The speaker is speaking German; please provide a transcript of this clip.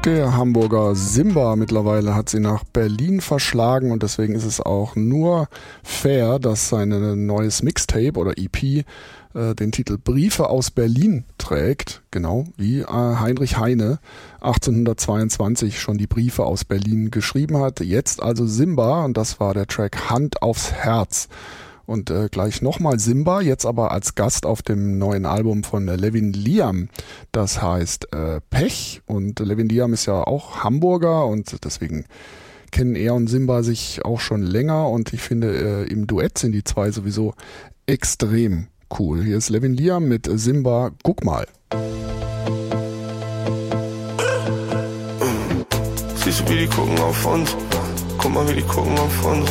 Der Hamburger Simba mittlerweile hat sie nach Berlin verschlagen und deswegen ist es auch nur fair, dass sein neues Mixtape oder EP den Titel Briefe aus Berlin trägt, genau wie Heinrich Heine 1822 schon die Briefe aus Berlin geschrieben hat. Jetzt also Simba und das war der Track Hand aufs Herz. Und gleich nochmal Simba, jetzt aber als Gast auf dem neuen Album von Levin Liam. Das heißt Pech und Levin Liam ist ja auch Hamburger und deswegen kennen er und Simba sich auch schon länger und ich finde im Duett sind die zwei sowieso extrem cool. Hier ist Levin Liam mit Simba, guck mal. Siehst du, wie die gucken auf uns? Guck mal, wie die gucken auf uns.